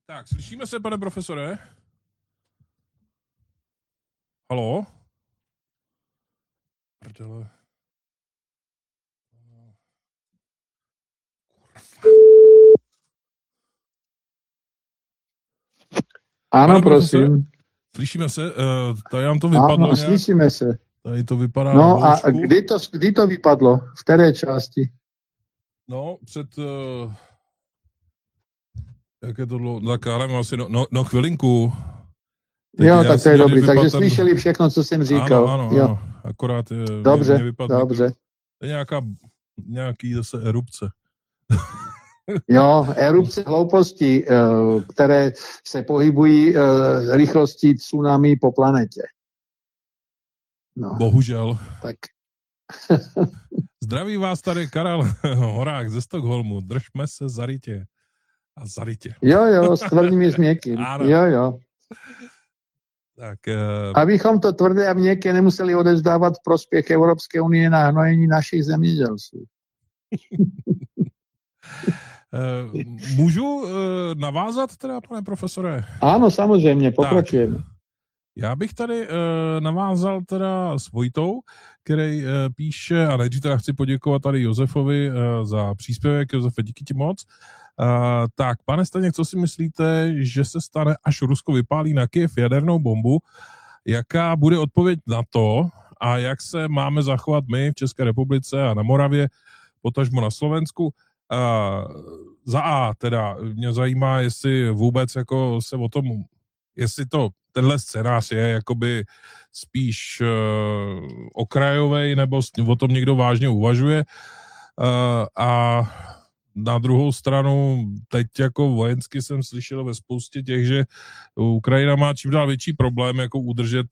Tak, slyšíme se, pane profesore? Haló? Prdele. Áno, prosím. Slyšíme se? Tady nám to vypadlo Áno, slyšíme se. Tady to vypadá No a hloušku. kdy to vypadlo? V které části? No, před... jak je to dlouho? Tak já nevím, asi no chvilinku. Teď jo, tak to je dobrý. Takže slyšeli všechno, co jsem říkal. Ano. Akorát dobře, mě vypadlo. Dobře. To je nějaký zase erupce. Jo, erupce hlouposti, které se pohybují rychlostí tsunami po planetě. No. Bohužel. Tak. Zdraví vás tady Karel Horák ze Stockholmu. Držme se zarytě. A zarytě. Jo, s tvrdým i s měkkým. Jo. Tak, abychom to tvrdé a měkké nemuseli odevzdávat v prospěch Evropské unie na hnojení našich zemědělců. Můžu navázat teda, pane profesore? Ano, samozřejmě, pokračujeme. Já bych tady navázal teda s Vojtou, který píše, a nejdřív teda chci poděkovat tady Josefovi za příspěvek. Josefe, díky ti moc. Tak, pane Staněk, co si myslíte, že se stane, až Rusko vypálí na Kyjev jadernou bombu? Jaká bude odpověď na to a jak se máme zachovat my v České republice a na Moravě, potažmo na Slovensku? Za A teda mě zajímá, jestli vůbec jako se o tom, jestli tenhle scénář je jakoby spíš okrajovej, nebo o tom někdo vážně uvažuje. A na druhou stranu, teď jako vojensky jsem slyšel ve spoustě těch, že Ukrajina má čím dál větší problém jako udržet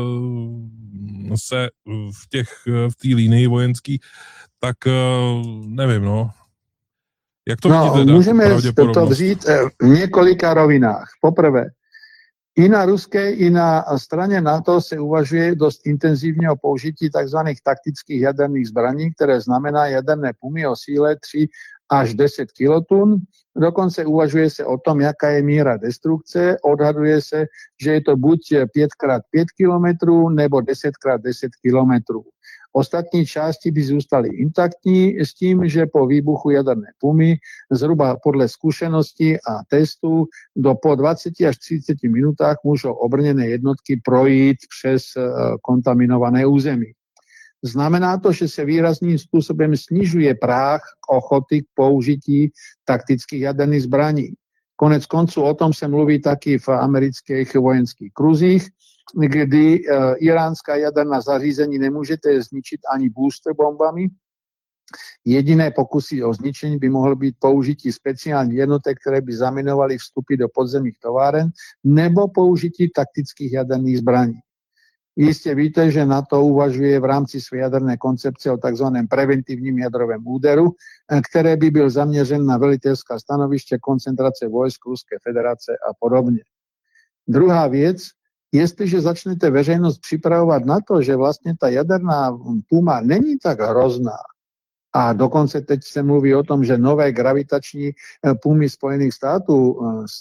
se v té linii vojenský, tak nevím, no. Jak to vidíte? Můžeme to vzít v několika rovinách. Poprvé, i na ruské, i na straně NATO se uvažuje dost intenzivně o použití tzv. Taktických jaderných zbraní, které znamená jaderné pumy o síle 3 až 10 kilotun. Dokonce uvažuje se o tom, jaká je míra destrukce. Odhaduje se, že je to buď 5x5 kilometrů nebo 10x10 kilometrů. Ostatní části by zůstaly intaktní s tím, že po výbuchu jaderné pumy zhruba podle zkušeností a testů po 20 až 30 minutách můžou obrněné jednotky projít přes kontaminované území. Znamená to, že se výrazným způsobem snižuje práh ochoty k použití taktických jaderných zbraní. Konec konců o tom se mluví taky v amerických vojenských kruzích, kdy iránská jaderná zařízení nemůžete zničit ani booster bombami. Jediné pokusy o zničení by mohlo být použití speciálních jednotek, které by zaminovaly vstupy do podzemních továren, nebo použití taktických jaderných zbraní. Jistě víte, že NATO uvažuje v rámci své jaderné koncepce o takzvaném preventivním jadrovém úderu, které by byl zaměřen na velitelská stanoviště, koncentrace vojsk Ruské federace a podobně. Druhá věc, jestliže začnete veřejnost připravovat na to, že vlastně ta jaderná puma není tak hrozná, a dokonce teď se mluví o tom, že nové gravitační pumy Spojených států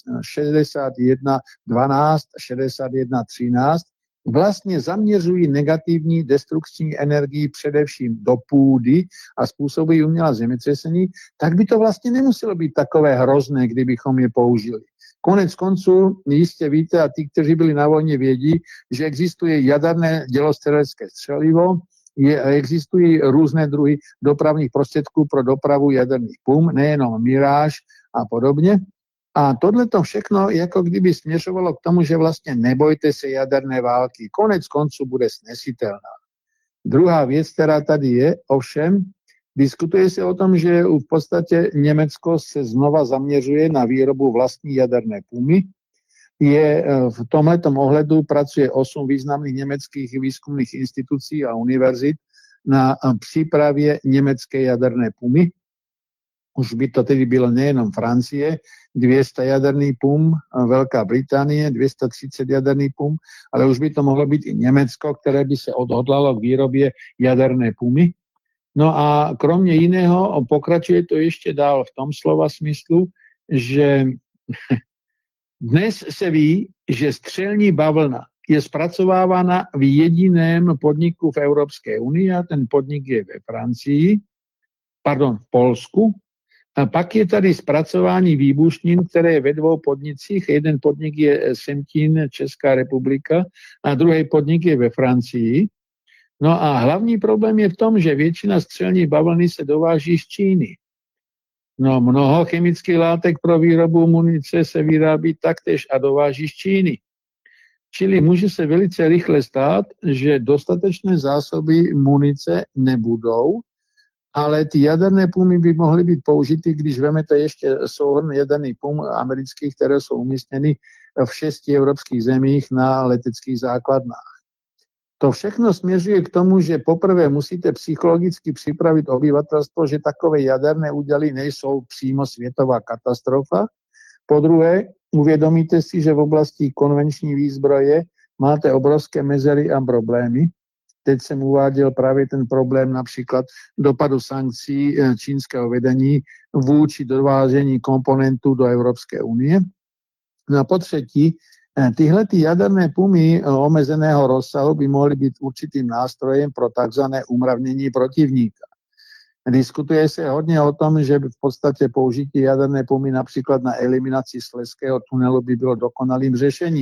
6112, 6113 vlastně zaměřují negativní destrukční energii především do půdy a způsobují umělá zemětřesení, tak by to vlastně nemuselo být takové hrozné, kdybychom je použili. Konec konců jistě víte, a ti, kteří byli na vojně, vědí, že existuje jaderné dělostřelecké střelivo, existují různé druhy dopravních prostředků pro dopravu jaderných pum, nejenom Mirage a podobně. A tohleto všechno jako kdyby směřovalo k tomu, že vlastně nebojte se jaderné války. Konec konců bude snesitelná. Druhá věc, která tady je, ovšem, diskutuje se o tom, že v podstatě Německo se znova zaměřuje na výrobu vlastní jaderné pumy. V tomhletom ohledu pracuje 8 významných německých výzkumných institucí a univerzit na přípravě německé jaderné pumy. Už by to tedy bylo nejenom Francie, 200 jaderný pum, Velká Británie, 230 jaderný pum, ale už by to mohlo být i Německo, které by se odhodlalo k výrobě jaderné pumy. No a kromě jiného pokračuje to ještě dál v tom slova smyslu, že Dnes se ví, že střelní bavlna je zpracovávána v jediném podniku v Evropské unii a ten podnik je v Polsku. A pak je tady zpracování výbušnin, které je ve dvou podnicích. Jeden podnik je Semtín, Česká republika, a druhý podnik je ve Francii. No a hlavní problém je v tom, že většina střelní bavlny se dováží z Číny. No, mnoho chemických látek pro výrobu munice se vyrábí taktéž a dováží z Číny. Čili může se velice rychle stát, že dostatečné zásoby munice nebudou, ale ty jaderné pumy by mohly být použity, když vemete ještě souhrn jaderných pum amerických, které jsou umístěny v 6 evropských zemích na leteckých základnách. To všechno směřuje k tomu, že poprvé musíte psychologicky připravit obyvatelstvo, že takové jaderné úděly nejsou přímo světová katastrofa. Po druhé, uvědomíte si, že v oblasti konvenční výzbroje máte obrovské mezery a problémy. Teď jsem uváděl právě ten problém například dopadu sankcí čínského vedení vůči dovážení komponentů do Evropské unie. No a po třetí, tyhle jaderné pumy omezeného rozsahu by mohly být určitým nástrojem pro takzvané umravnění protivníka. Diskutuje se hodně o tom, že v podstatě použití jaderné pumy například na eliminaci Slezského tunelu by bylo dokonalým řešením.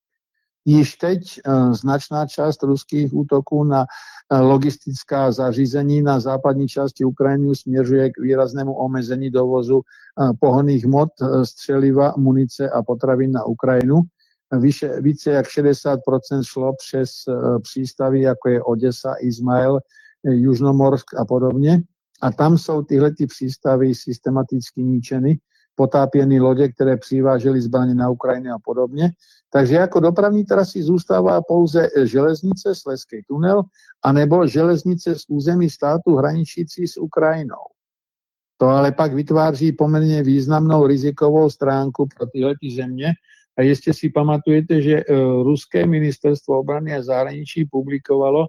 Již teď značná část ruských útoků na logistická zařízení na západní části Ukrajiny směřuje k výraznému omezení dovozu pohonných hmot, střeliva, munice a potravin na Ukrajinu. Více jak 60% šlo přes přístavy, jako je Oděsa, Izmail, Južnomorsk a podobně. A tam jsou tyhle přístavy systematicky ničeny, potápěny lodě, které přivážely zbraně na Ukrajinu a podobně. Takže jako dopravní trasy zůstává pouze železnice, Slezský tunel, anebo železnice z území státu hraničící s Ukrajinou. To ale pak vytváří poměrně významnou rizikovou stránku pro tyhle země. A jistě si pamatujete, že ruské ministerstvo obrany a zahraničí publikovalo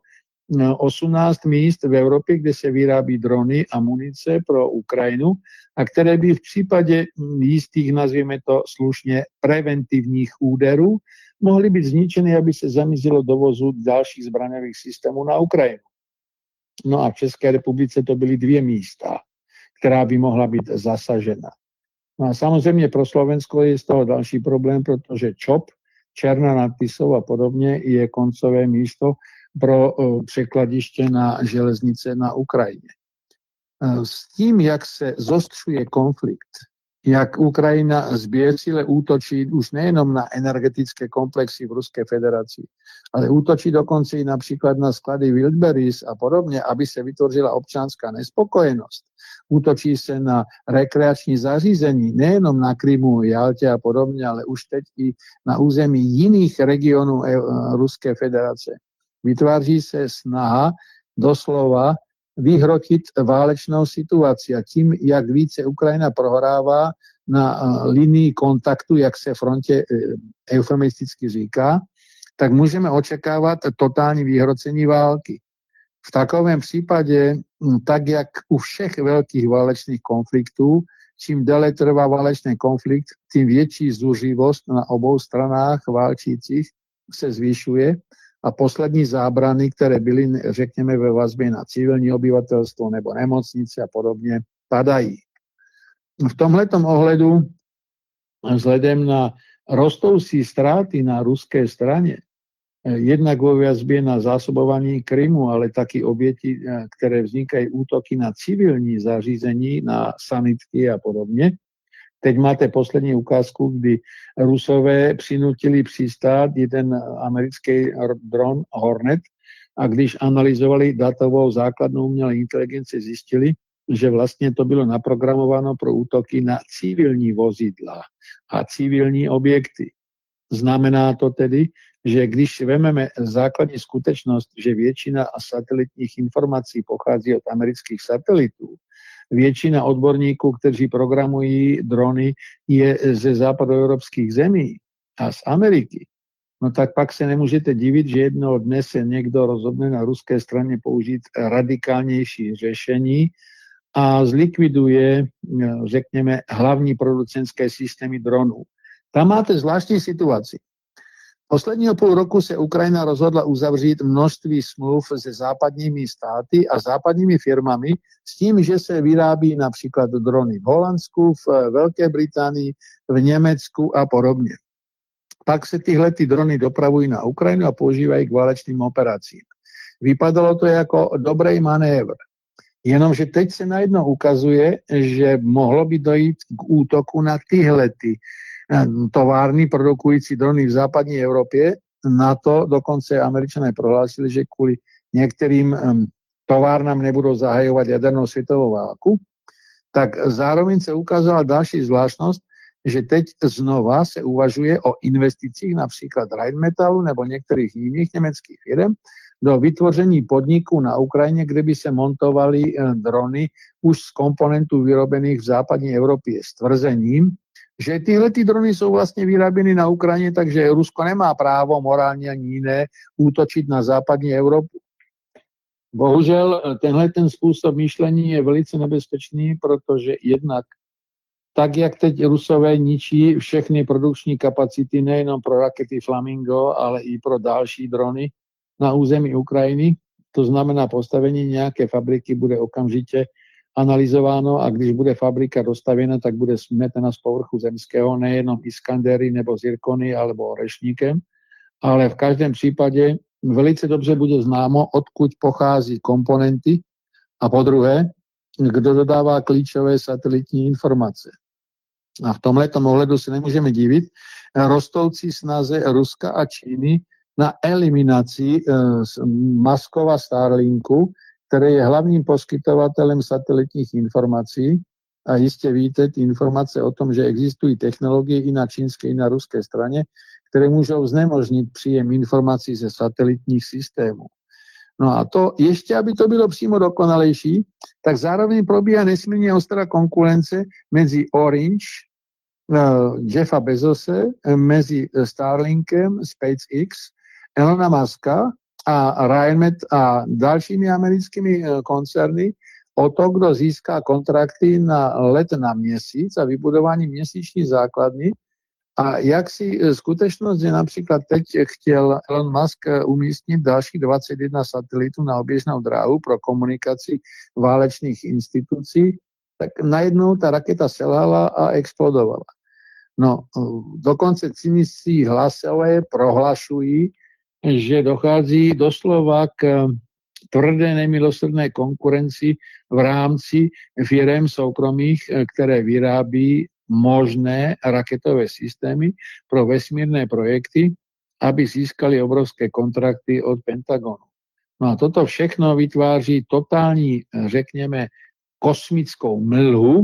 18 míst v Evropě, kde se vyrábí drony a munice pro Ukrajinu a které by v případě jistých, nazvěme to slušně, preventivních úderů mohly být zničeny, aby se zamezilo dovozu dalších zbraňových systémů na Ukrajinu. No a v České republice to byly 2 místa, která by mohla být zasažena. No a samozřejmě pro Slovensko je z toho další problém, protože ČOP, Černá nad Tisou a podobně, je koncové místo pro překladiště na železnice na Ukrajině. S tím, jak se zostřuje konflikt, jak Ukrajina zběsile útočí už nejenom na energetické komplexy v Ruské federaci, ale útočí dokonce i například na sklady Wildberries a podobně, aby se vytvořila občanská nespokojenost. Útočí se na rekreační zařízení, nejenom na Krymu, Jaltě a podobně, ale už teď i na území jiných regionů Ruské federace. Vytváří se snaha doslova vyhrotit válečnou situaci a tím, jak více Ukrajina prohrává na linii kontaktu, jak se frontě eufemisticky říká, tak můžeme očekávat totální vyhrocení války. V takovém případě, tak jak u všech velkých válečných konfliktů, čím déle trvá válečný konflikt, tím větší zuřivost na obou stranách válčících se zvyšuje a poslední zábrany, které byly, řekněme, ve vazbě na civilní obyvatelstvo nebo nemocnice a podobně, padají. V tomhletom ohledu, vzhledem na rostoucí ztráty na ruské straně, jednak vo vazbě na zásobování Krymu, ale taky oběti, které vznikají útoky na civilní zařízení, na sanitky a podobně. Teď máte poslední ukázku, kdy Rusové přinutili přistát jeden americký dron Hornet a když analyzovali datovou základnu umělé inteligence, zjistili, že vlastně to bylo naprogramováno pro útoky na civilní vozidla a civilní objekty. Znamená to tedy, že když vezmeme základní skutečnost, že většina satelitních informací pochází od amerických satelitů, většina odborníků, kteří programují drony, je ze západoevropských zemí a z Ameriky, no tak pak se nemůžete divit, že jednoho dne se někdo rozhodne na ruské straně použít radikálnější řešení a zlikviduje, řekněme, hlavní producentské systémy dronů. Tam máte zvláštní situaci. Posledního půl roku se Ukrajina rozhodla uzavřít množství smluv se západními státy a západními firmami s tím, že se vyrábí například drony v Holandsku, v Velké Británii, v Německu a podobně. Pak se tyhle drony dopravují na Ukrajinu a používají k válečným operacím. Vypadalo to jako dobrý manévr. Jenomže teď se najednou ukazuje, že mohlo by dojít k útoku na tyhle továrny produkující drony v západní Evropě. Na to dokonce Američané prohlásili, že kvůli některým továrnám nebudou zahajovat jadernou světovou válku. Tak zároveň se ukázala další zvláštnost, že teď znova se uvažuje o investicích například Rheinmetallu nebo některých jiných německých firm do vytvoření podniků na Ukrajině, kde by se montovaly drony už z komponentů vyrobených v západní Evropě s tvrzením, že tyhle drony jsou vlastně vyráběny na Ukrajině, takže Rusko nemá právo morálně ani jiné útočit na západní Evropu. Bohužel ten způsob myšlení je velice nebezpečný, protože jednak tak, jak teď Rusové ničí všechny produkční kapacity nejenom pro rakety Flamingo, ale i pro další drony na území Ukrajiny, to znamená postavení nějaké fabriky bude okamžitě analyzováno a když bude fabrika dostavěna, tak bude smetena z povrchu zemského nejenom Iskandery nebo Zirkony alebo Orešníkem, ale v každém případě velice dobře bude známo, odkud pochází komponenty a po druhé, kdo dodává klíčové satelitní informace. A v tomhletom ohledu se nemůžeme divit rostoucí snaze Ruska a Číny na eliminaci Muskova Starlinku, který je hlavním poskytovatelem satelitních informací. A jistě víte, ty informace o tom, že existují technologie i na čínské, i na ruské straně, které můžou znemožnit příjem informací ze satelitních systémů. No a to ještě, aby to bylo přímo dokonalejší, tak zároveň probíhá nesmírně ostrá konkurence mezi Orange, Jeffa Bezose, mezi Starlinkem, SpaceX, Elona Muska a Rheinmet a dalšími americkými koncerny o to, kdo získá kontrakty na let na měsíc a vybudování měsíční základny. A jak si skutečnost, že například teď chtěl Elon Musk umístit dalších 21 satelitů na oběžnou dráhu pro komunikaci válečných institucí, tak najednou ta raketa selhala a explodovala. No, dokonce cynicí hlasové prohlašují, že dochází doslova k tvrdé nemilosrdné konkurenci v rámci firem soukromých, které vyrábí možné raketové systémy pro vesmírné projekty, aby získali obrovské kontrakty od Pentagonu. No a toto všechno vytváří totální, řekněme, kosmickou mlhu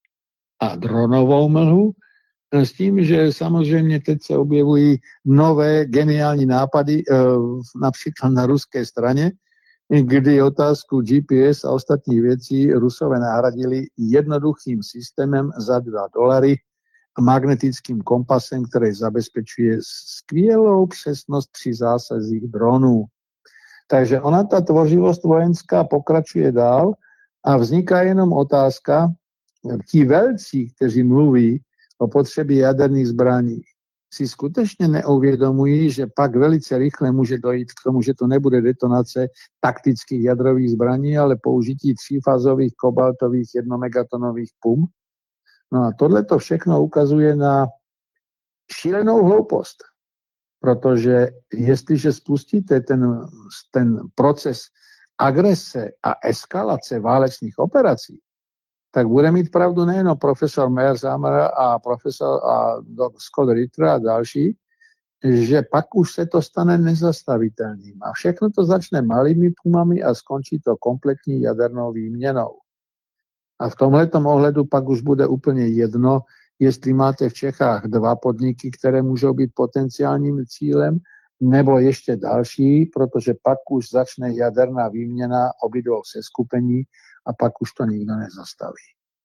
a dronovou mlhu, s tím, že samozřejmě teď se objevují nové geniální nápady, například na ruské straně, kdy otázku GPS a ostatních věcí Rusové nahradili jednoduchým systémem za $2, magnetickým kompasem, který zabezpečuje skvělou přesnost při zásazích dronů. Takže ona, ta tvořivost vojenská, pokračuje dál a vzniká jenom otázka, ti velcí, kteří mluví o potřebě jaderných zbraní, si skutečně neuvědomují, že pak velice rychle může dojít k tomu, že to nebude detonace taktických jadrových zbraní, ale použití třífázových kobaltových jednomegatonových pum. No a tohle to všechno ukazuje na šílenou hloupost, protože jestliže spustíte ten proces agrese a eskalace válečných operací, tak bude mít pravdu nejen profesor Meyer-Sammer a profesor Scott Ritter a další, že pak už se to stane nezastavitelným. A všechno to začne malými pumami a skončí to kompletní jadernou výměnou. A v tomhletom ohledu pak už bude úplně jedno, jestli máte v Čechách 2 podniky, které můžou být potenciálním cílem, nebo ještě další, protože pak už začne jaderná výměna obidvou seskupení a pak už to nikdo nezastaví.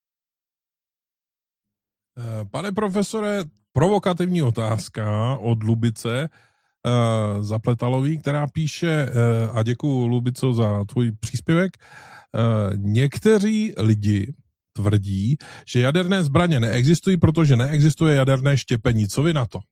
Pane profesore, provokativní otázka od Lubice Zapletalový, která píše, a děkuju Lubico za tvůj příspěvek, někteří lidi tvrdí, že jaderné zbraně neexistují, protože neexistuje jaderné štěpení. Co vy na to?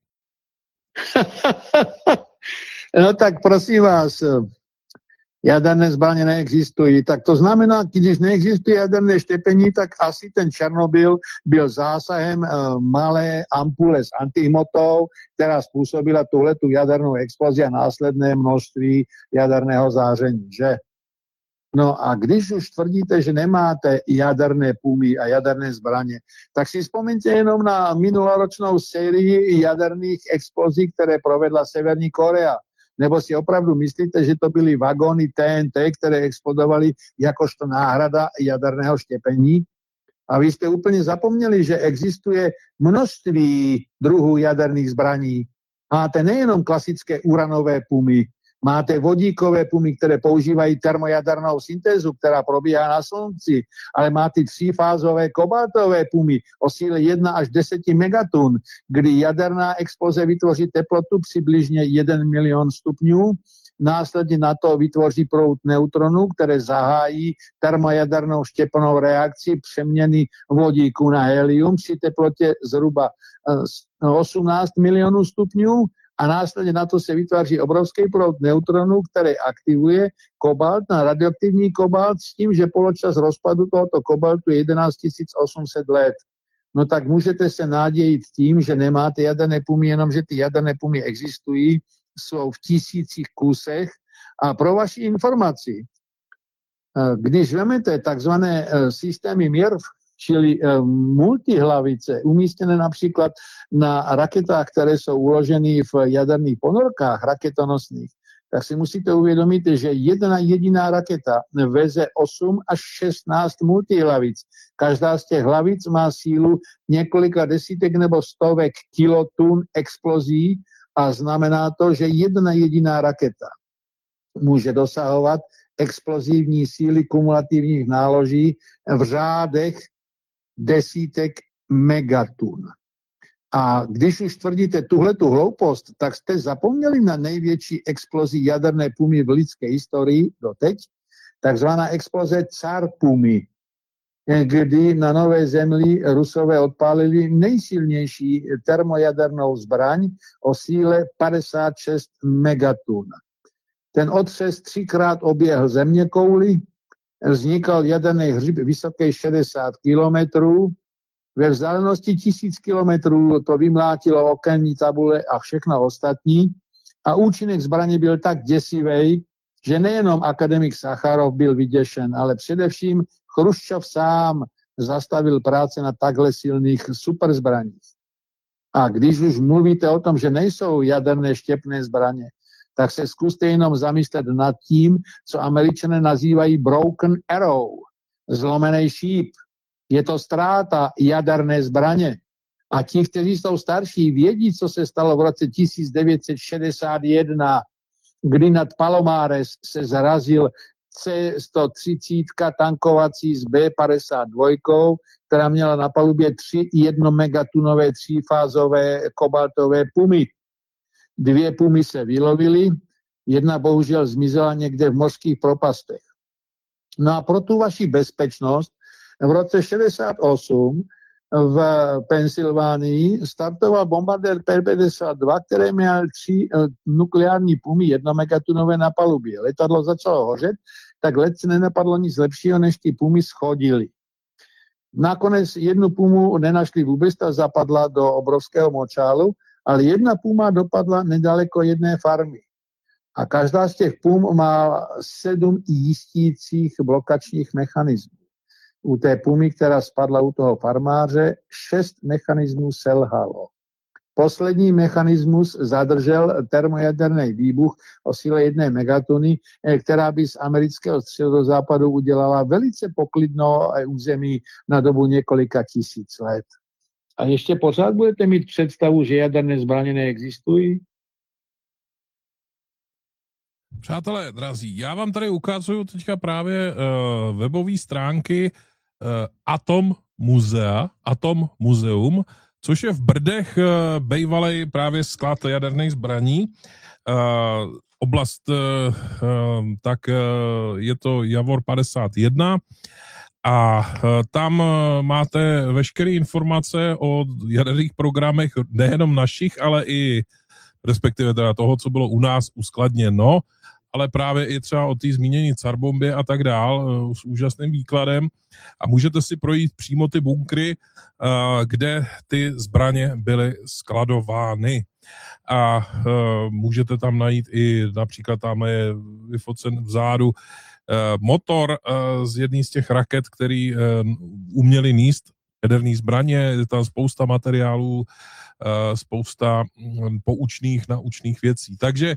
No tak prosím vás, jaderné zbraně neexistují. Tak to znamená, když neexistuje jaderné štěpení, tak asi ten Černobyl byl zásahem malé ampule s antihmotou, která způsobila tuhletu jadernou explozi a následné množství jaderného záření, že? No a když už tvrdíte, že nemáte jaderné pumy a jaderné zbraně, tak si vzpomeňte jenom na minuloročnou sérii jaderných explozí, které provedla Severní Korea. Nebo si opravdu myslíte, že to byly vagóny TNT, které explodovaly jakožto náhrada jaderného štěpení? A vy jste úplně zapomněli, že existuje množství druhů jaderných zbraní. Máte nejenom klasické uranové pumy, máte vodíkové pumy, které používají termojadernou syntézu, která probíhá na slunci, ale máte třífázové kobaltové pumy o síle 1 až 10 megatun, kdy jaderná exploze vytvoří teplotu přibližně 1 milion stupňů, následně na to vytvoří proud neutronů, které zahájí termojadernou štěpnou reakci přeměny vodíku na helium při teplotě zhruba 18 milionů stupňů a následně na to se vytváří obrovský proud neutronů, který aktivuje kobalt na radioaktivní kobalt s tím, že poločas rozpadu tohoto kobaltu je 11 800 let. No tak můžete se nadějit tím, že nemáte jaderné pumy, jenom že ty jaderné pumy existují, jsou v tisících kusech. A pro vaši informaci, když vezmete takzvané systémy MIRV, čili multihlavice, umístěné například na raketách, které jsou uloženy v jaderných ponorkách raketonosných, tak si musíte uvědomit, že jedna jediná raketa veze 8 až 16 multihlavic. Každá z těch hlavic má sílu několika desítek nebo stovek kilotun explozí a znamená to, že jedna jediná raketa může dosahovat explozivní síly kumulativních náloží v řádech desítek megatun. A když už tvrdíte tuhletu hloupost, tak jste zapomněli na největší explozi jaderné pumy v lidské historii doteď, takzvaná exploze Tsar pumy, kdy na Nové Zemi Rusové odpálili nejsilnější termojadernou zbraň o síle 56 megatun. Ten otřes 3krát oběhl zeměkouli, vznikal jaderný hřib vysoký 60 kilometrů, ve vzdálenosti 1000 kilometrů to vymlátilo okenní tabule a všechno ostatní a účinek zbraně byl tak děsivý, že nejenom akademik Sacharov byl vyděšen, ale především Chruščov sám zastavil práce na takhle silných superzbraních. A když už mluvíte o tom, že nejsou jaderné štěpné zbraně, tak se zkuste jenom zamyslet nad tím, co Američané nazývají broken arrow, zlomený šíp. Je to ztráta jaderné zbraně. A ti, kteří jsou starší, vědí, co se stalo v roce 1961, kdy nad Palomares se zarazil C-130 tankovací s B-52, která měla na palubě 3 jednomegatunové třífázové kobaltové pumy. 2 pumy se vylovily, jedna bohužel zmizela někde v mořských propastech. No a pro tu vaši bezpečnost v roce 68 v Pensylvánii startoval bombardér P-52, který měl 3 nukleární pumy jednomegatunové na palubě. Letadlo začalo hořet, tak letce nenapadlo nic lepšího, než ty pumy schodily. Nakonec jednu pumu nenašli vůbec, ta zapadla do obrovského močálu, ale jedna puma dopadla nedaleko jedné farmy. A každá z těch pum má 7 jistících blokačních mechanismů. U té pumy, která spadla u toho farmáře, 6 mechanismů selhalo. Poslední mechanismus zadržel termojaderný výbuch o síle 1 megatuny, která by z amerického středozápadu udělala velice poklidné území na dobu několika tisíc let. A ještě pořád budete mít představu, že jaderné zbraně neexistují? Přátelé, drazí, já vám tady ukazuju teďka právě webové stránky Atom Muzeum, což je v Brdech bejvalej právě sklad jaderných zbraní. Oblast, tak je to Javor 51 A tam máte veškeré informace o jaderných programech, nejenom našich, ale i respektive teda toho, co bylo u nás uskladněno, ale právě i třeba o té zmíněné carbombě a tak dál s úžasným výkladem a můžete si projít přímo ty bunkry, kde ty zbraně byly skladovány. A můžete tam najít i například tam je vyfocen vzadu motor z jedné z těch raket, který uměli níst jaderné zbraně, je tam spousta materiálů, spousta poučných, naučných věcí. Takže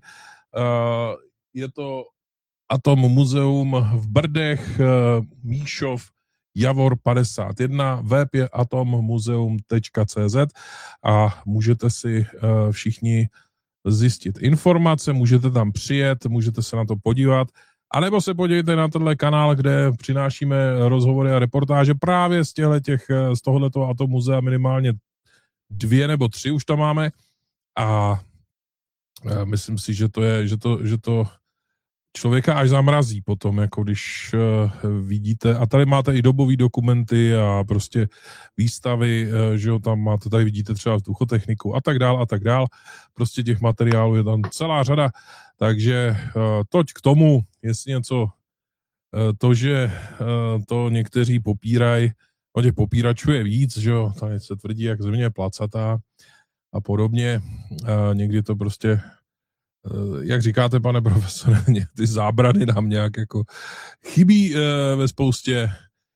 je to Atom muzeum v Brdech, Míšov, Javor 51, web je atommuzeum.cz a můžete si všichni zjistit informace, můžete tam přijet, můžete se na to podívat, anebo se podívejte na tenhle kanál, kde přinášíme rozhovory a reportáže právě z tohoto Atommuzea, minimálně 2 nebo 3 už tam máme a myslím si, že to člověka až zamrazí potom, jako když vidíte, a tady máte i dobové dokumenty a prostě výstavy, že jo, tam máte, tady vidíte třeba vzduchotechniku a tak dál, prostě těch materiálů je tam celá řada, takže toť k tomu, jestli něco, to, že to někteří popírají, no těch popíračů je víc, že jo, tady se tvrdí, jak země je placatá a podobně, někdy to prostě jak říkáte, pane profesore, ty zábrany nám nějak jako chybí ve spoustě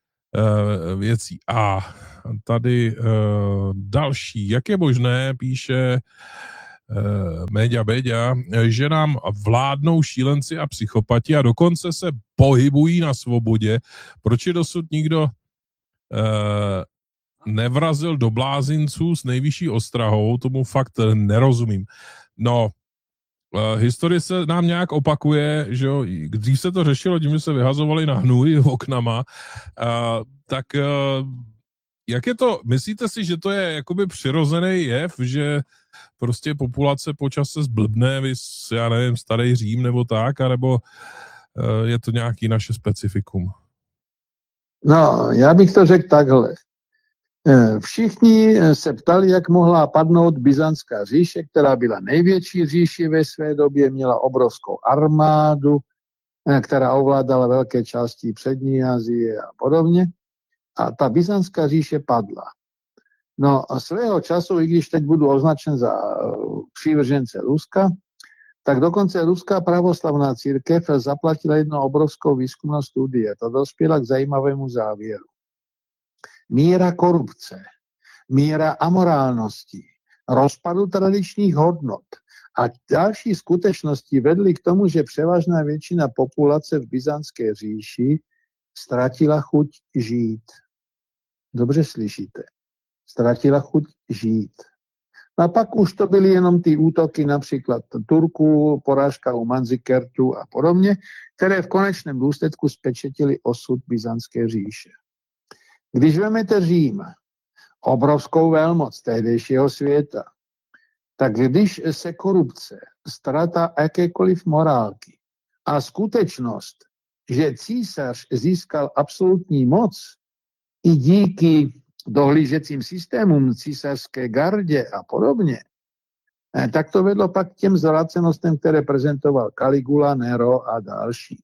věcí. A tady další, jak je možné, píše Méďa Béďa, že nám vládnou šílenci a psychopati a dokonce se pohybují na svobodě. Proč je dosud nikdo nevrazil do blázinců s nejvyšší ostrahou, tomu fakt nerozumím. No, historie se nám nějak opakuje, že jo, dřív se to řešilo tím, že se vyhazovali na hnůj oknama, tak jak je to, myslíte si, že to je jakoby přirozený jev, že prostě populace počas se zblbne, já nevím, starý Řím nebo tak, anebo je to nějaký naše specifikum? No, já bych to řekl takhle. Všichni se ptali, jak mohla padnout Byzantská říše, která byla největší říši ve své době, měla obrovskou armádu, která ovládala velké části přední Asie a podobně. A ta Byzantská říše padla. No a svého času, i když teď budu označen za přívržence Ruska, tak dokonce ruská pravoslavná církev zaplatila jednu obrovskou výzkumnou studii. To dospěla k zajímavému závěru. Míra korupce, míra amorálnosti, rozpadu tradičních hodnot a další skutečnosti vedly k tomu, že převážná většina populace v Byzantské říši ztratila chuť žít. Dobře slyšíte. Ztratila chuť žít. A pak už to byly jenom ty útoky například Turků, porážka u Manzikertu a podobně, které v konečném důsledku spečetily osud Byzantské říše. Když vezmete Řím, obrovskou velmoc tehdejšího světa, tak když se korupce, ztráta jakékoliv morálky a skutečnost, že císař získal absolutní moc i díky dohlížecím systémům, císařské gardě a podobně, tak to vedlo pak k těm zvrácenostem, které prezentoval Caligula, Nero a další.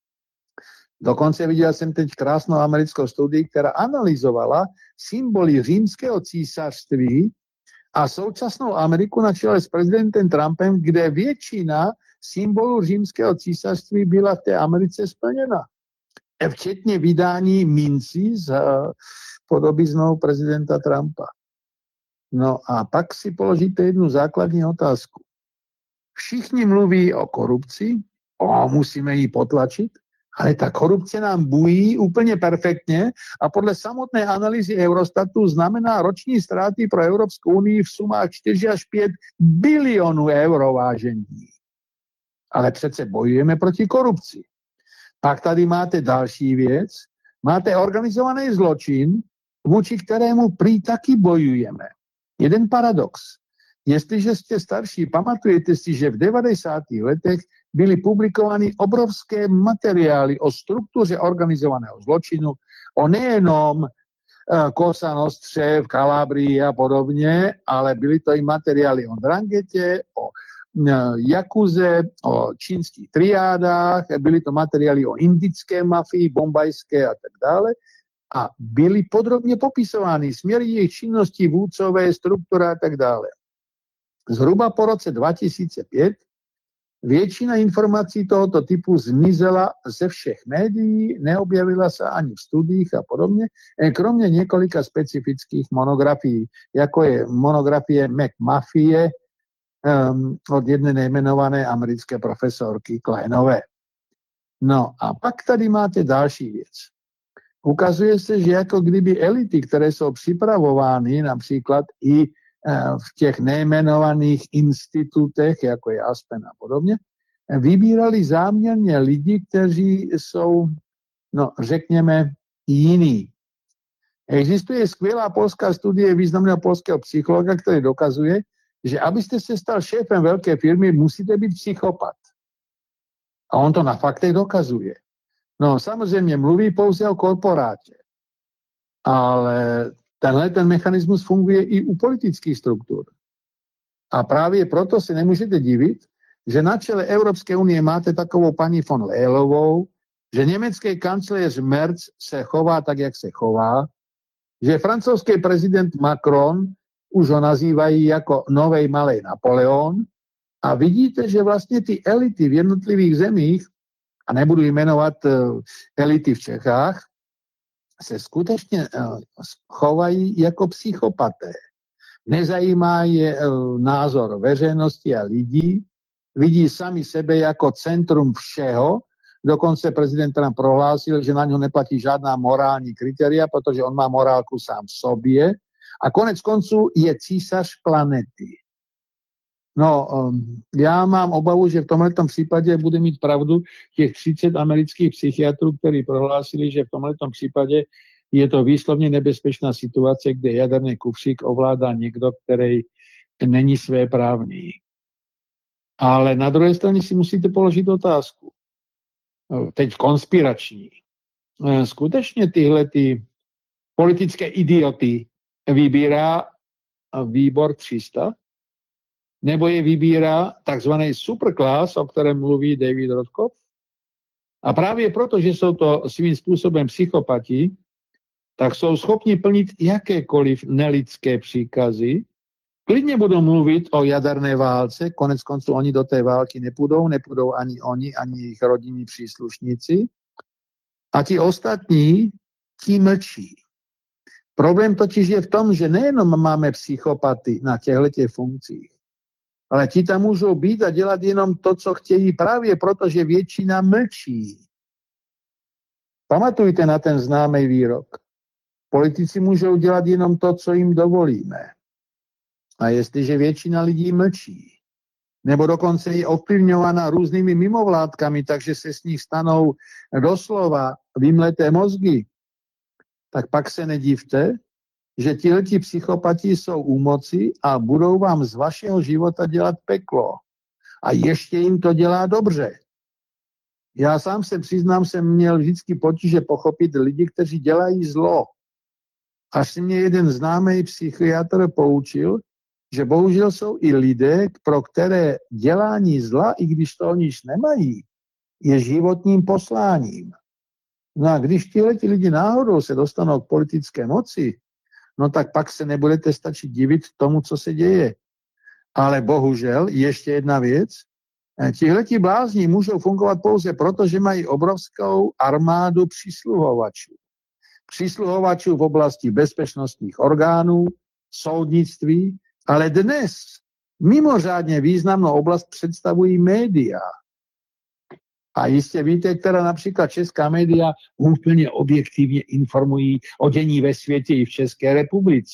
Dokonce viděl jsem teď krásnou americkou studii, která analyzovala symboly římského císařství a současnou Ameriku na čele s prezidentem Trumpem, kde většina symbolů římského císařství byla v té Americe splněna. Včetně vydání mincí z podobiznou prezidenta Trumpa. No a pak si položíte jednu základní otázku. Všichni mluví o korupci, musíme ji potlačit, ale ta korupce nám bují úplně perfektně a podle samotné analýzy Eurostatu znamená roční ztráty pro Evropskou unii v sumách 4 až 5 bilionů euro, vážení. Ale přece bojujeme proti korupci. Pak tady máte další věc. Máte organizovaný zločin, vůči kterému prý taky bojujeme. Jeden paradox. Jestliže jste starší, pamatujete si, že v 90. letech byly publikovány obrovské materiály o struktuře organizovaného zločinu nejenom Cosa Nostře v Kalábrii a podobně, ale byly to i materiály o Dranghete, o Jakuze, o čínských triádách, byly to materiály o indické mafii, bombajské a tak dále. A byly podrobně popisovány směry jejich činnosti, vůdcové, struktura a tak dále. Zhruba po roce 2005 většina informací tohoto typu zmizela ze všech médií, neobjevila se ani v studiích a podobně, kromě několika specifických monografií, jako je monografie McMafie od jedné nejmenované americké profesorky Kleinové. No a pak tady máte další věc. Ukazuje se, že jako kdyby elity, které jsou připravovány například i v těch nejmenovaných institutech, jako je Aspen a podobně, vybírali záměrně lidi, kteří jsou, no řekněme, jiní. Existuje skvělá polská studie významného polského psychologa, který dokazuje, že abyste se stal šéfem velké firmy, musíte být psychopat. A on to na faktech dokazuje. No samozřejmě mluví pouze o korporátě, ale ten mechanismus funguje i u politických struktur. A právě proto se nemůžete divit, že na čele Evropské unie máte takovou paní von Lehlovou, že německý kancléř Merz se chová tak, jak se chová, že francouzský prezident Macron už ho nazývají jako novej malej Napoleon a vidíte, že vlastně ty elity v jednotlivých zemích, a nebudu jmenovat elity v Čechách, se skutečně chovají jako psychopaté. Nezajímá je názor veřejnosti a lidí, vidí sami sebe jako centrum všeho, dokonce prezident Trump prohlásil, že na něho neplatí žádná morální kritéria, protože on má morálku sám v sobě a konec konců je císař planety. No, já mám obavu, že v tomhletom případě bude mít pravdu těch 30 amerických psychiatrů, kteří prohlásili, že v tomhletom případě je to výslovně nebezpečná situace, kde jaderný kufřík ovládá někdo, který není svéprávný. Ale na druhé straně si musíte položit otázku. Teď konspirační. Skutečně tyhle ty politické idioty vybírá výbor 300? Nebo je vybírá takzvaný superclass, o kterém mluví David Rothkopf? A právě proto, že jsou to svým způsobem psychopati, tak jsou schopni plnit jakékoliv nelidské příkazy. Klidně budou mluvit o jaderné válce, konec konců oni do té války nepůjdou ani oni, ani jejich rodinní příslušníci. A ti ostatní, ti mlčí. Problém totiž je v tom, že nejenom máme psychopaty na těchto funkcích, ale ti tam můžou být a dělat jenom to, co chtějí, právě proto, že většina mlčí. Pamatujte na ten známý výrok. Politici můžou dělat jenom to, co jim dovolíme. A jestliže většina lidí mlčí, nebo dokonce je ovplyvňována různými mimovládkami, takže se z nich stanou doslova vymleté mozgy, tak pak se nedivte, že tihleti psychopati jsou u moci a budou vám z vašeho života dělat peklo. A ještě jim to dělá dobře. Já sám se přiznám, jsem měl vždycky potíže pochopit lidi, kteří dělají zlo. Až si mě jeden známý psychiatr poučil, že bohužel jsou i lidé, pro které dělání zla, i když to oni nemají, je životním posláním. No a když tihleti lidi náhodou se dostanou k politické moci, no tak pak se nebudete stačit divit tomu, co se děje. Ale bohužel, ještě jedna věc, tihleti blázni můžou fungovat pouze proto, že mají obrovskou armádu přisluhovačů. Přisluhovačů v oblasti bezpečnostních orgánů, soudnictví, ale dnes mimořádně významnou oblast představují média. A jistě víte, která například česká média úplně objektivně informují o dění ve světě i v České republice.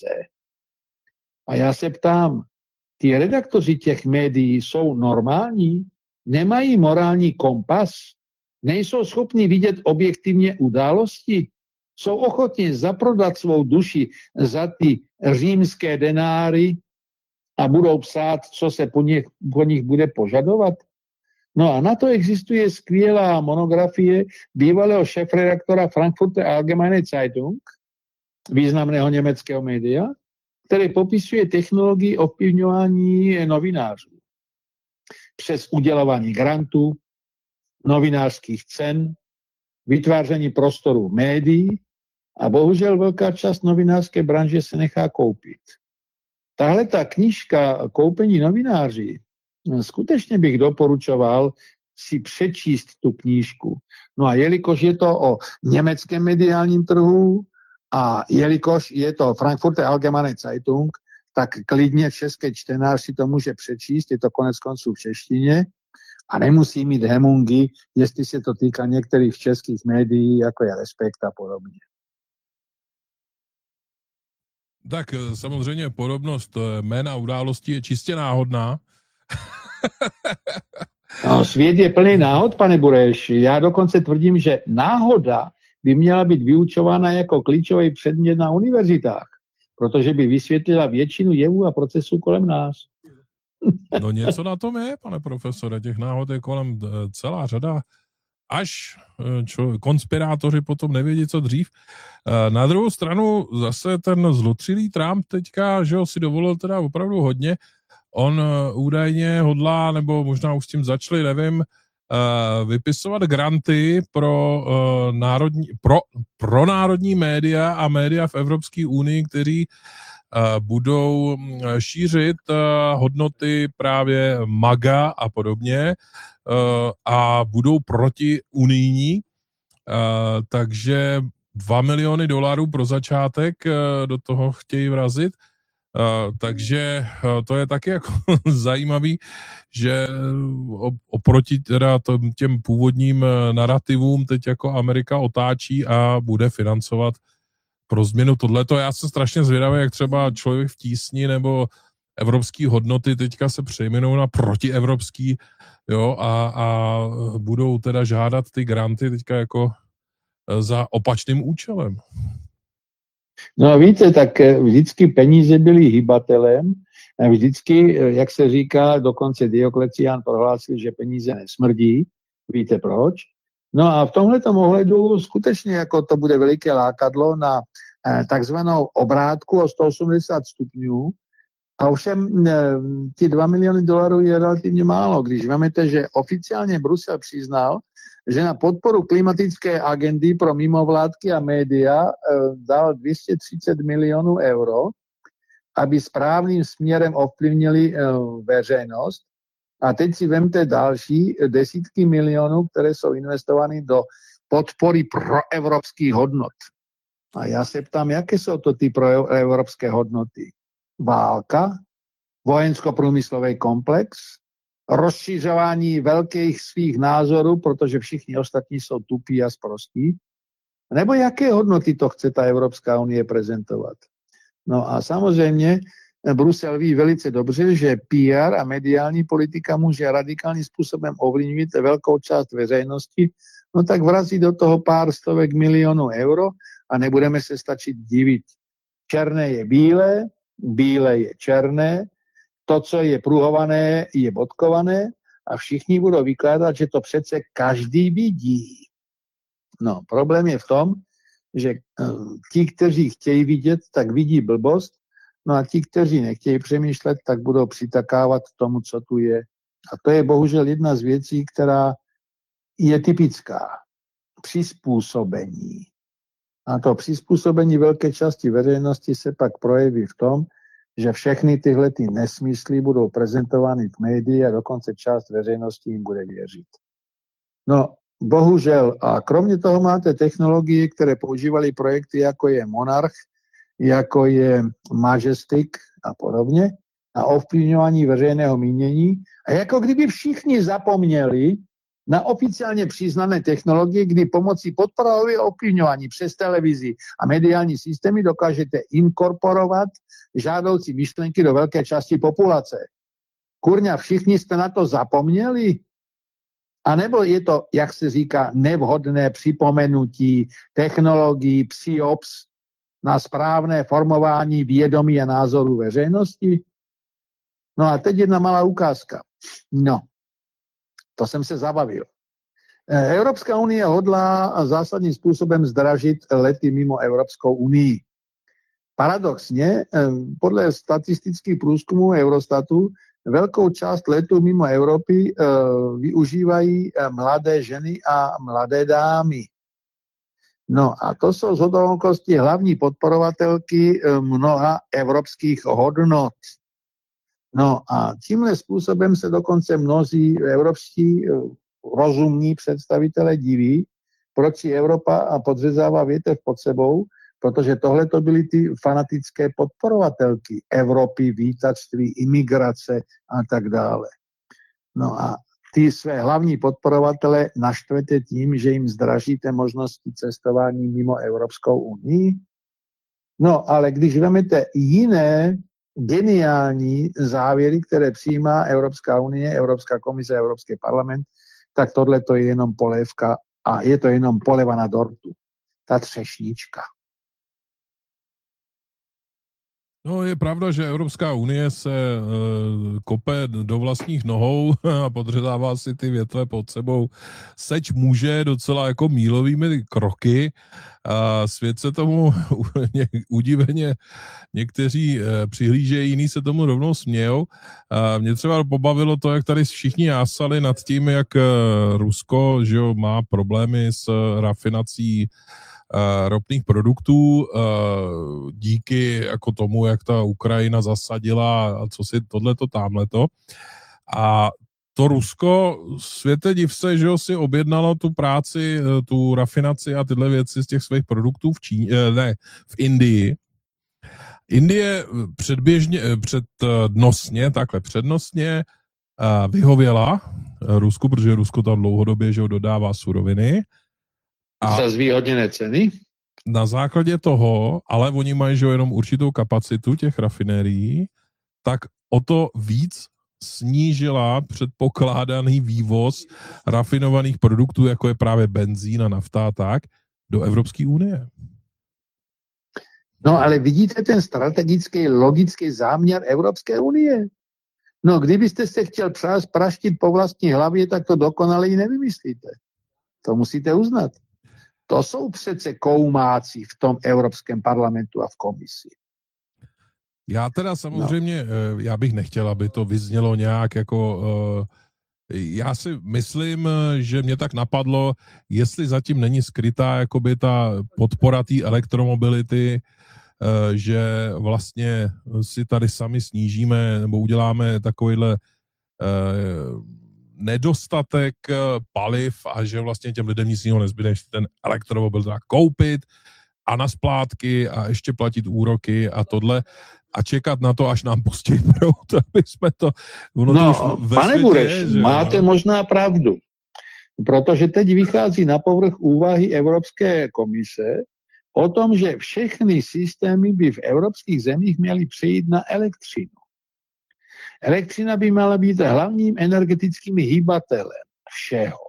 A já se ptám, ty redaktoři těch médií jsou normální? Nemají morální kompas? Nejsou schopni vidět objektivně události? Jsou ochotni zaprodat svou duši za ty římské denáry a budou psát, co se po nich bude požadovat? No a na to existuje skvělá monografie bývalého šéfredaktora Frankfurter Allgemeine Zeitung, významného německého média, který popisuje technologii ovplyvňování novinářů přes udělování grantů, novinářských cen, vytváření prostoru médií a bohužel velká část novinářské branže se nechá koupit. Tahle ta knížka Koupení novináři, skutečně bych doporučoval si přečíst tu knížku. No a jelikož je to o německém mediálním trhu a jelikož je to Frankfurter Allgemeine Zeitung, tak klidně český čtenář si to může přečíst, je to konec konců v češtině a nemusí mít hemungy, jestli se to týká některých českých médií, jako je Respekt a podobně. Tak samozřejmě podobnost jména událostí je čistě náhodná. No, svět je plný náhod, pane Bureš. Já dokonce tvrdím, že náhoda by měla být vyučována jako klíčový předmět na univerzitách, protože by vysvětlila většinu jevů a procesů kolem nás. No něco na tom je, pane profesore, těch náhod je kolem celá řada, až konspirátoři potom nevědí, co dřív. Na druhou stranu zase ten zlotřilý Trump teďka, že ho si dovolil teda opravdu hodně, on údajně hodlá, nebo možná už s tím začali, nevím, vypisovat granty pro národní média a média v Evropské unii, kteří budou šířit hodnoty právě MAGA a podobně a budou protiunijní, takže $2 miliony pro začátek do toho chtějí vrazit. Takže to je taky jako zajímavý, že oproti teda těm původním narrativům teď jako Amerika otáčí a bude financovat pro změnu tohleto. Já jsem strašně zvědavý, jak třeba Člověk v tísni nebo evropský hodnoty teďka se přejmenou na protievropský, jo, a budou teda žádat ty granty teďka jako za opačným účelem. No víte, tak vždycky peníze byly hybatelem, vždycky, jak se říká, dokonce Dioklecián prohlásil, že peníze nesmrdí, víte proč? No a v tomhletom ohledu skutečně jako to bude veliké lákadlo na takzvanou obrátku o 180 stupňů, a ovšem ti $2 miliony je relativně málo, když vezmete, že oficiálně Brusel přiznal, že na podporu klimatické agendy pro mimovládky a média dal 230 milionů euro, aby správným směrem ovlivnili veřejnost. A teď si vemte další desítky milionů, které jsou investovány do podpory proevropských hodnot. A já se ptám, jaké jsou to ty proevropské hodnoty? Válka, vojensko-průmyslový komplex, rozšiřování velkých svých názorů, protože všichni ostatní jsou tupí a sprostí? Nebo jaké hodnoty to chce ta Evropská unie prezentovat? No a samozřejmě Brusel ví velice dobře, že PR a mediální politika může radikálním způsobem ovlivnit velkou část veřejnosti, no tak vrazí do toho pár stovek milionů euro a nebudeme se stačit divit. Černé je bílé, bílé je černé, to, co je pruhované, je bodkované a všichni budou vykládat, že to přece každý vidí. No, problém je v tom, že ti, kteří chtějí vidět, tak vidí blbost, no a ti, kteří nechtějí přemýšlet, tak budou přitakávat tomu, co tu je. A to je bohužel jedna z věcí, která je typická. Přizpůsobení. A to přizpůsobení velké části veřejnosti se pak projeví v tom, že všechny tyhle ty nesmysly budou prezentovány v médii a dokonce část veřejnosti jim bude věřit. No, bohužel. A kromě toho máte technologie, které používaly projekty, jako je Monarch, jako je Majestic a podobně, a ovplyvňování veřejného mínění. A jako kdyby všichni zapomněli na oficiálně přiznané technologie, kdy pomocí podporového ovplyvňování přes televizi a mediální systémy dokážete inkorporovat žádoucí myšlenky do velké části populace. Kurňa, všichni jste na to zapomněli? A nebo je to, jak se říká, nevhodné připomenutí technologií PSYOPS na správné formování vědomí a názorů veřejnosti? No a teď jedna malá ukázka. No, To jsem se zabavil. Európska unie hodlá zásadným způsobem zdražit lety mimo Európskou unii. Paradoxně, podle statistických průzkumů Eurostatu, velkou část letů mimo Evropy využívají mladé ženy a mladé dámy. No a to jsou shodou okolností hlavní podporovatelky mnoha evropských hodnot. No a tímhle způsobem se dokonce mnozí evropští rozumní představitelé diví, proč si Evropa podřezává větev pod sebou, protože tohle to byly ty fanatické podporovatelky Evropy, vítačství, imigrace a tak dále. No a ty své hlavní podporovatele naštvete tím, že jim zdražíte možnosti cestování mimo Evropskou unii. No ale když vezmete jiné geniální závěry, které přijímá Evropská unie, Evropská komise, Evropský parlament, tak tohle to je jenom polévka a je to jenom poleva na dortu. Ta třešnička. No, je pravda, že Evropská unie se kope do vlastních nohou a podřezává si ty větve pod sebou. Seč může docela jako mílovými kroky. A svět se tomu udiveně někteří přihlížejí, jiní se tomu rovnou smějou. A mě třeba pobavilo to, jak tady všichni jásali nad tím, jak Rusko, že jo, má problémy s rafinací ropných produktů díky jako tomu, jak ta Ukrajina zasadila a co si tohleto, támhleto. A to Rusko, světe div se, že jo, si objednalo tu práci, tu rafinaci a tyhle věci z těch svých produktů v Indii. Indie přednostně vyhověla Rusku, protože Rusko tam dlouhodobě, že jo, dodává suroviny. A za zvýhodněné ceny? Na základě toho, ale oni mají, že jenom určitou kapacitu těch rafinérií, tak o to víc snížila předpokládaný vývoz rafinovaných produktů, jako je právě benzín a nafta a tak, do Evropské unie. No ale vidíte ten strategický, logický záměr Evropské unie? No kdybyste se chtěl praštit po vlastní hlavě, tak to dokonale i nevymyslíte. To musíte uznat. To jsou přece koumáci v tom Evropském parlamentu a v komisi. Já teda samozřejmě, já bych nechtěl, aby to vyznělo nějak jako... Já si myslím, že mě tak napadlo, jestli zatím není skrytá jakoby ta podpora té elektromobility, že vlastně si tady sami snížíme nebo uděláme takovýhle nedostatek paliv a že vlastně těm lidem nic jiného nezbyde, než ten elektromobil teda koupit a na splátky a ještě platit úroky a tohle a čekat na to, až nám pustí proud, aby jsme to... Pane Bureš, máte možná pravdu, protože teď vychází na povrch úvahy Evropské komise o tom, že všechny systémy by v evropských zemích měly přejít na elektřinu. Elektřina by měla být hlavním energetickým hýbatelem všeho.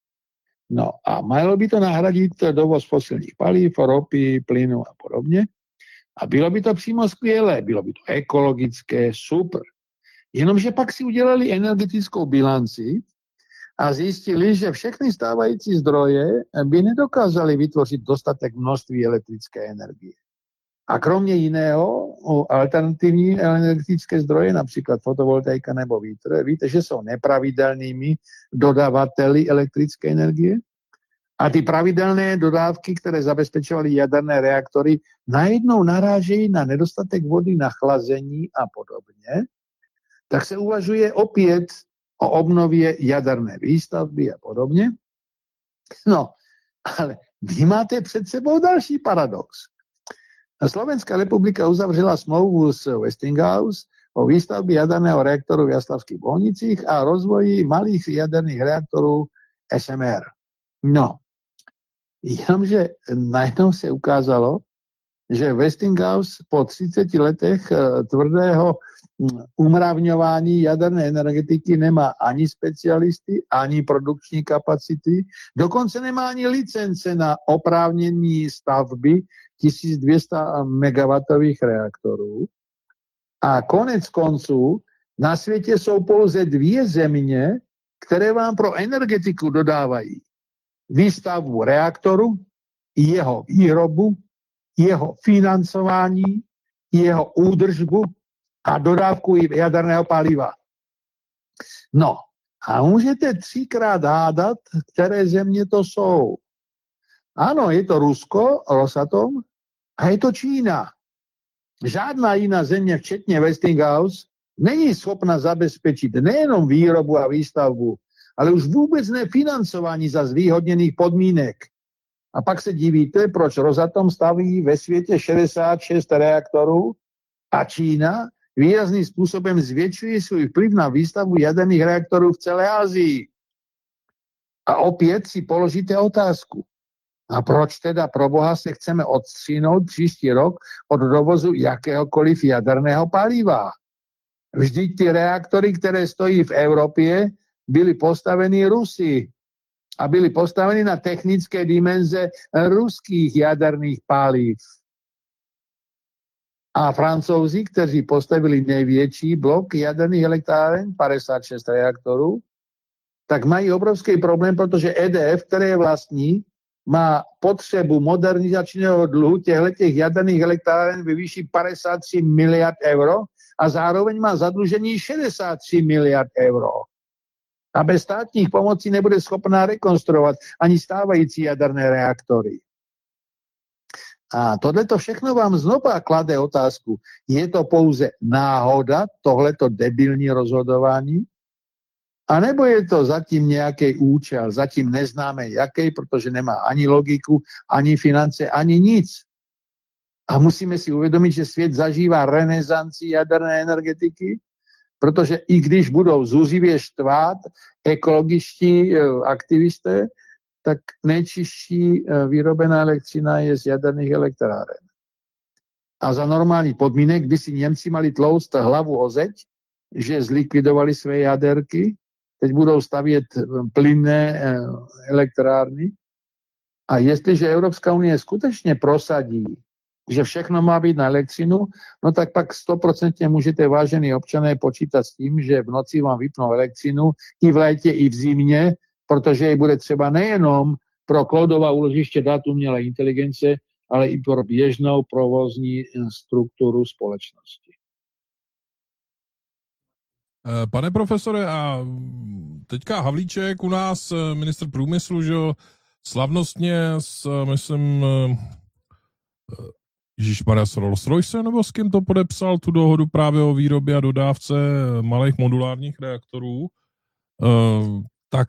No a mělo by to nahradit dovoz fosilních paliv, ropy, plynu a podobně. A bylo by to přímo skvělé, bylo by to ekologické, super. Jenomže pak si udělali energetickou bilanci a zjistili, že všechny stávající zdroje by nedokázaly vytvořit dostatek množství elektrické energie. A kromě jiného, alternativní energetické zdroje, například fotovoltaika nebo vítr, víte, že jsou nepravidelnými dodavateli elektrické energie. A ty pravidelné dodávky, které zabezpečovaly jaderné reaktory, najednou narážejí na nedostatek vody na chlazení a podobně. Tak se uvažuje opět o obnově jaderné výstavby a podobně. No, ale vy máte před sebou další paradox. Slovenská republika uzavřela smlouvu s Westinghouse o výstavbě jaderného reaktoru v Jaslavských Bohnicích a rozvoji malých jaderných reaktorů SMR. No, jenomže najednou se ukázalo, že Westinghouse po 30 letech tvrdého umravňování jaderné energetiky nemá ani specialisty, ani produkční kapacity, dokonce nemá ani licence na oprávnění stavby 1200 megawattových reaktorů. A konec konců na světě jsou pouze 2 země, které vám pro energetiku dodávají výstavbu reaktoru, jeho výrobu, jeho financování, jeho údržbu a dodávku jaderného paliva. No a můžete 3krát hádat, které země to jsou. Ano, je to Rusko, Rosatom, a je to Čína. Žádná jiná země, včetně Westinghouse, není schopna zabezpečit nejenom výrobu a výstavbu, ale už vůbec ne financování za zvýhodněných podmínek. A pak se divíte, proč Rosatom staví ve světě 66 reaktorů a Čína výrazným způsobem zvětšuje svůj vplyv na výstavbu jaderných reaktorů v celé Asii. A opět si položíte otázku. A proč teda pro Boha se chceme odstřínout příští rok od dovozu jakéhokoliv jaderného paliva? Vždyť ty reaktory, které stojí v Evropě, byly postaveny Rusy a byly postaveny na technické dimenze ruských jaderných paliv. A Francouzi, kteří postavili největší blok jaderných elektráren, 56 reaktorů, tak mají obrovský problém, protože EDF, které je vlastní, má potřebu modernizačního dluhu těchto jaderných elektráren ve výši 53 miliard euro a zároveň má zadlužení 63 miliard euro. A bez státních pomocí nebude schopná rekonstruovat ani stávající jaderné reaktory. A tohleto všechno vám znova klade otázku. Je to pouze náhoda, tohleto debilní rozhodování? A nebo je to zatím nějaký účel, zatím neznáme jaký, protože nemá ani logiku, ani finance, ani nic. A musíme si uvědomit, že svět zažívá renesanci jaderné energetiky, protože i když budou zuřivě štvát ekologičtí aktivisté, tak nejčistší vyrobená elektřina je z jaderných elektráren. A za normální podmínek by si Němci mali tlouct hlavu o zeď, že zlikvidovali své jaderky, teď budou stavět plynné elektrárny. A jestliže Evropská unie skutečně prosadí, že všechno má být na elektřinu, no tak pak 100% můžete, vážení občané, počítat s tím, že v noci vám vypnou elektřinu i v létě, i v zimě, protože ji bude třeba nejenom pro cloudová úložiště dat umělé inteligence, ale i pro běžnou provozní strukturu společnosti. Pane profesore, a teďka Havlíček u nás, ministr průmyslu, že slavnostně myslím, ježišmarja, s Rolls-Royce, nebo s kým to podepsal tu dohodu právě o výrobě a dodávce malých modulárních reaktorů, tak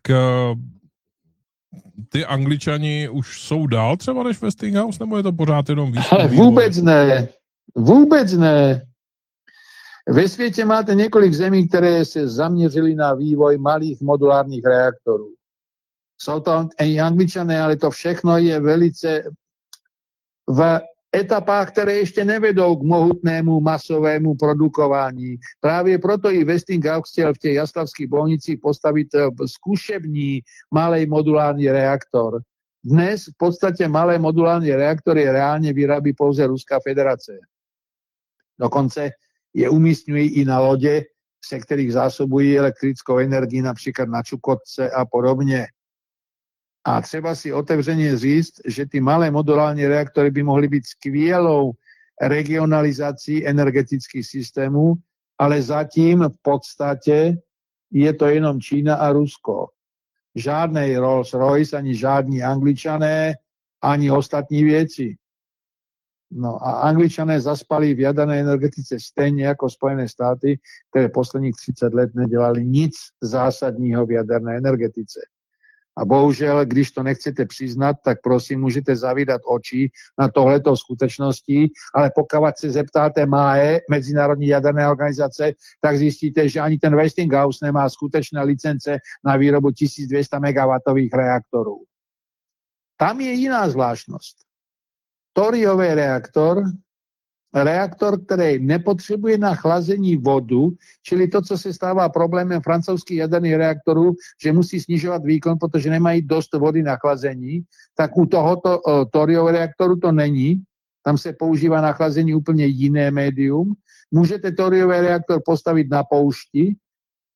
ty Angličani už jsou dál třeba než Westinghouse, nebo je to pořád jenom výzkum? Ale vůbec ne. Vůbec ne. Ve světě máte několik zemí, které se zaměřily na vývoj malých modulárních reaktorů. Jsou to i Angličané, ale to všechno je velice v etapách, které ještě nevedou k mohutnému masovému produkování. Právě proto i Westinghouse chtěl v těch jaslavských Bohnicích postavit zkušební malý modulární reaktor. Dnes v podstatě malé modulární reaktory reálně vyrábí pouze Ruská federace. Dokonce je umístňují i na lodě, se kterých zásobují elektrickou energii, například na Čukotce a podobně. A třeba si otevřeně říct, že ty malé modulární reaktory by mohly být skvělou regionalizací energetických systémů, ale zatím v podstatě je to jenom Čína a Rusko. Žádný Rolls-Royce, ani žádní Angličané, ani ostatní věci. No a Angličané zaspali v jaderné energetice stejně jako Spojené státy, které posledních 30 let nedělali nic zásadního v jaderné energetice. A bohužel, když to nechcete přiznat, tak prosím, můžete zavídat oči na tohleto skutečnosti, ale pokud se zeptáte MAE, Mezinárodní jaderné organizace, tak zjistíte, že ani ten Westinghouse nemá skutečné licence na výrobu 1200 MW reaktorů. Tam je jiná zvláštnost. Thoriový reaktor, který nepotřebuje na chlazení vodu, čili to, co se stává problémem francouzských jaderných reaktorů, že musí snižovat výkon, protože nemají dost vody na chlazení, tak u tohoto thoriového reaktoru to není. Tam se používá na chlazení úplně jiné médium. Můžete thoriový reaktor postavit na poušti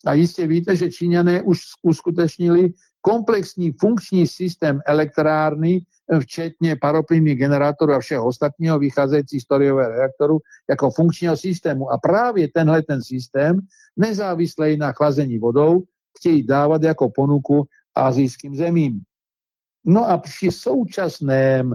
A jistě víte, že Číňané už uskutečnili komplexní funkční systém elektrárny, včetně paroplynných generátorů a všeho ostatního, vycházející z thoriového reaktoru, jako funkčního systému. A právě tenhle ten systém, nezávislý na chlazení vodou, chtějí dávat jako ponuku asijským zemím. No a při současném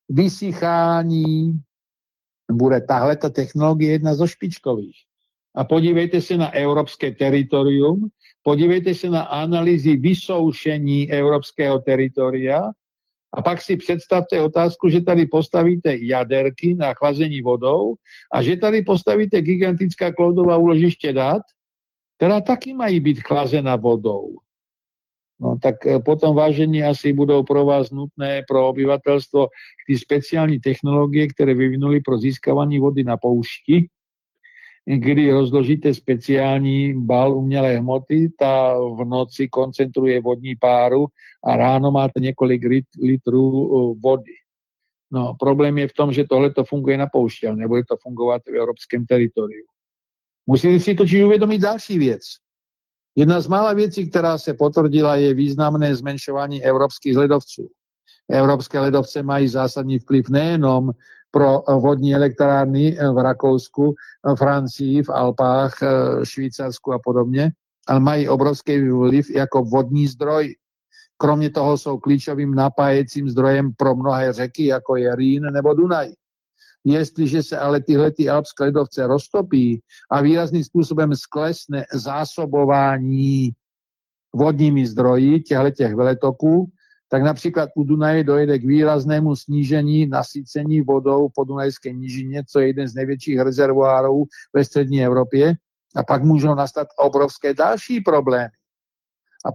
vysychání bude tahleta technologie jedna zo špičkových. A podívejte se na evropské teritorium, podívejte se na analýzy vysoušení evropského teritoria a pak si představte otázku, že tady postavíte jaderky na chlazení vodou a že tady postavíte gigantická cloudová úložiště dat, která taky mají být chlazena vodou. No tak potom, vážení, asi budou pro vás nutné, pro obyvatelstvo, ty speciální technologie, které vyvinuli pro získávání vody na poušti, kdy rozložíte speciální bal umělé hmoty, ta v noci koncentruje vodní páru a ráno máte několik litrů vody. No, problém je v tom, že tohle to funguje na poušti, ale nebude to fungovat v evropském teritoriu. Musíte si totiž uvědomit další věc. Jedna z mála věcí, která se potvrdila, je významné zmenšování evropských ledovců. Evropské ledovce mají zásadní vliv nejenom pro vodní elektrárny v Rakousku, Francii, v Alpách, Švýcarsku a podobně, ale mají obrovský vliv jako vodní zdroj. Kromě toho jsou klíčovým napájecím zdrojem pro mnohé řeky, jako je Rýn nebo Dunaj. Jestliže se ale tyhle alpské ledovce roztopí a výrazným způsobem sklesne zásobování vodními zdroji těchto veletoků, tak například u Dunaje dojde k výraznému snížení nasycení vodou po Dunajské nížině, co je jeden z největších rezervoárů ve střední Evropě. A pak můžou nastat obrovské další problémy.